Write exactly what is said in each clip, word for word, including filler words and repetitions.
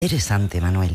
Interesante, Manuel.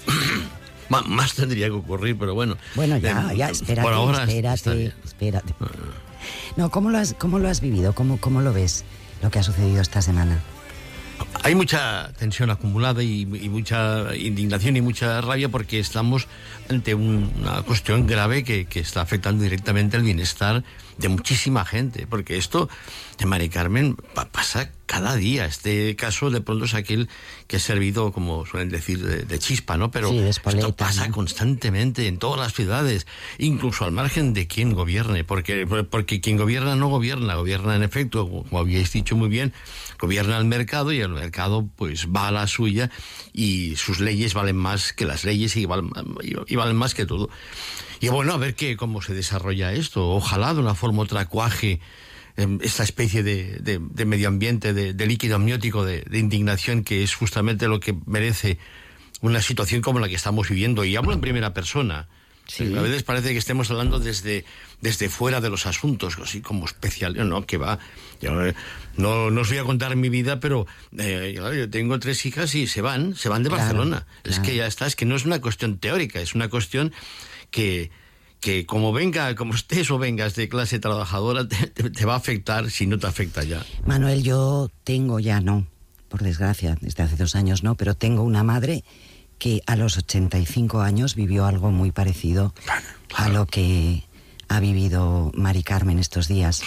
Más tendría que ocurrir, pero bueno. Bueno, ya, ya, espérate, por ahora espérate, espérate. No, ¿cómo lo has, cómo lo has vivido? ¿Cómo, cómo lo ves, lo que ha sucedido esta semana? Hay mucha tensión acumulada y, y mucha indignación y mucha rabia porque estamos ante un, una cuestión grave que, que está afectando directamente el bienestar de muchísima gente, porque esto de Mari Carmen pa- pasa cada día. Este caso de pronto es aquel que ha servido, como suelen decir, de, de chispa, ¿no? Pero sí, espoleta, esto pasa ¿no? constantemente en todas las ciudades, incluso al margen de quien gobierne, porque, porque quien gobierna no gobierna, gobierna en efecto, como habíais dicho muy bien, gobierna el mercado y el mercado pues va a la suya y sus leyes valen más que las leyes y valen, y valen más que todo. Y bueno, a ver qué, cómo se desarrolla esto. Ojalá de una forma u otra cuaje eh, esta especie de, de, de medio ambiente, de, de líquido amniótico, de, de indignación, que es justamente lo que merece una situación como la que estamos viviendo. Y hablo en primera persona. Sí. A veces parece que estemos hablando desde, desde fuera de los asuntos, así como especial. No, que va. Yo, no, no os voy a contar mi vida, pero eh, yo tengo tres hijas y se van, se van de claro, Barcelona. Claro. Es que ya está, es que no es una cuestión teórica, es una cuestión que, que como venga, como estés o vengas de clase trabajadora, te, te, te va a afectar si no te afecta ya. Manuel, yo tengo ya, no, por desgracia, desde hace dos años no, pero tengo una madre que a los ochenta y cinco años vivió algo muy parecido claro, claro. a lo que ha vivido Mari Carmen estos días.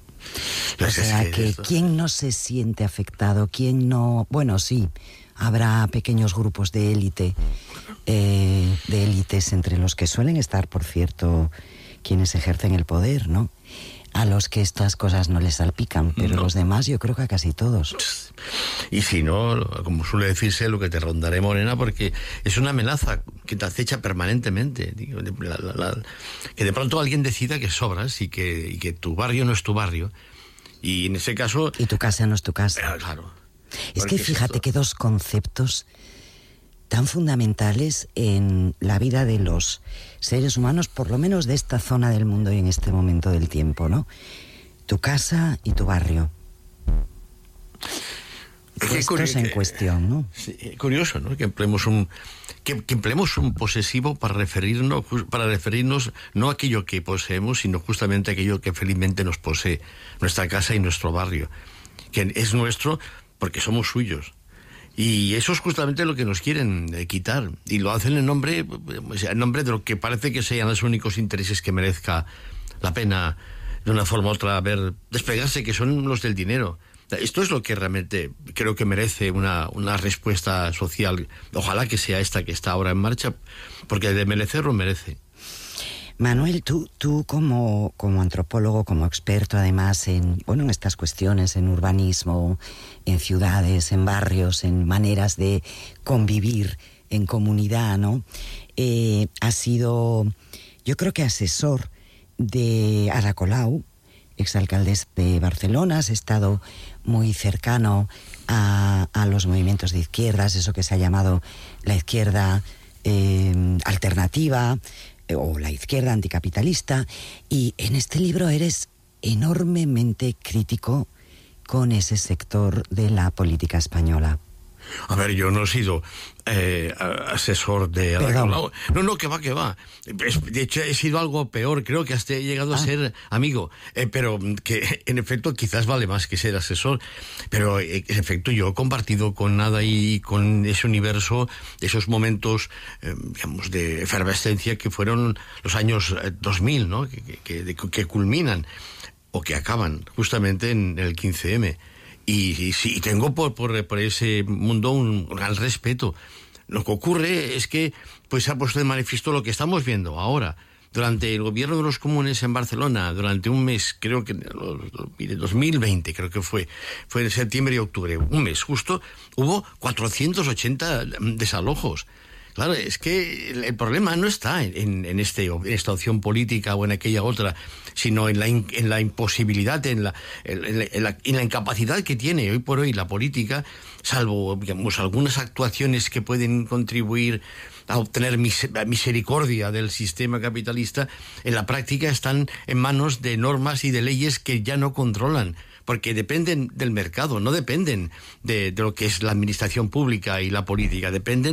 O sea, que esto... ¿quién no se siente afectado? ¿Quién no...? Bueno, sí, habrá pequeños grupos de élite, eh, de élites entre los que suelen estar, por cierto, quienes ejercen el poder, ¿no? A los que estas cosas no les salpican, pero no. Los demás yo creo que a casi todos. Y si no, como suele decirse, lo que te rondaré, morena, porque es una amenaza que te acecha permanentemente. La, la, la, que de pronto alguien decida que sobras y que, y que tu barrio no es tu barrio. Y en ese caso... Y tu casa no es tu casa. Eh, claro. Es que fíjate que dos conceptos tan fundamentales en la vida de los seres humanos, por lo menos de esta zona del mundo y en este momento del tiempo, ¿no? Tu casa y tu barrio. Puestos en cuestión, ¿no? Sí, curioso, ¿no? Que empleemos un que, que empleemos un posesivo para referirnos para referirnos no a aquello que poseemos, sino justamente a aquello que felizmente nos posee, nuestra casa y nuestro barrio, que es nuestro porque somos suyos. Y eso es justamente lo que nos quieren eh, quitar. Y lo hacen en nombre, en nombre de lo que parece que sean los únicos intereses que merezca la pena, de una forma u otra, ver desplegarse, que son los del dinero. Esto es lo que realmente creo que merece una, una respuesta social. Ojalá que sea esta que está ahora en marcha, porque de merecerlo merece. Manuel, tú, tú como, como antropólogo, como experto además en, bueno, en estas cuestiones, en urbanismo, en ciudades, en barrios, en maneras de convivir en comunidad, ¿no? Eh, has sido, yo creo que asesor de Ada Colau, exalcaldesa de Barcelona, has estado muy cercano a, a los movimientos de izquierdas, eso que se ha llamado la izquierda eh, alternativa, o la izquierda anticapitalista, y en este libro eres enormemente crítico con ese sector de la política española. A ver, yo no he sido eh, asesor de... Perdón. No, no, que va, que va. De hecho, he sido algo peor. Creo que hasta he llegado ah. a ser amigo. Eh, pero que, en efecto, quizás vale más que ser asesor. Pero, en efecto, yo he compartido con Ada y con ese universo, esos momentos, eh, digamos, de efervescencia que fueron los años dos mil, ¿no? Que, que, que, que culminan o que acaban justamente en el quince eme. Y, y sí, tengo por, por, por ese mundo un gran respeto. Lo que ocurre es que pues se ha puesto de manifiesto lo que estamos viendo ahora. Durante el gobierno de los comunes en Barcelona, durante un mes, creo que dos mil veinte, creo que fue, fue en septiembre y octubre, un mes justo, hubo cuatrocientos ochenta desalojos. Claro, es que el, el problema no está en, en, este, en esta opción política o en aquella otra, sino en la, in, en la imposibilidad, en la, en, la, en, la, en la incapacidad que tiene hoy por hoy la política, salvo, digamos, algunas actuaciones que pueden contribuir a obtener mis, misericordia del sistema capitalista. En la práctica están en manos de normas y de leyes que ya no controlan, porque dependen del mercado, no dependen de, de lo que es la administración pública y la política, dependen